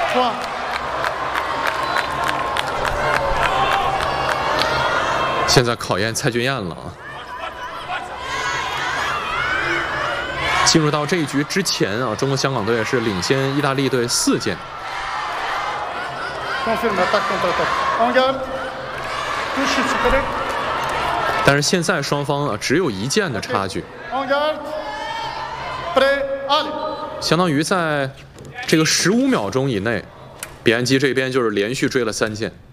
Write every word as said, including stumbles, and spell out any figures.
现在考验蔡俊彦了啊！进入到这一局之前啊，中国香港队是领先意大利队四件。但是现在双方啊只有一件的差距，相当于在这个十五秒钟以内，比安基这边就是连续追了三件。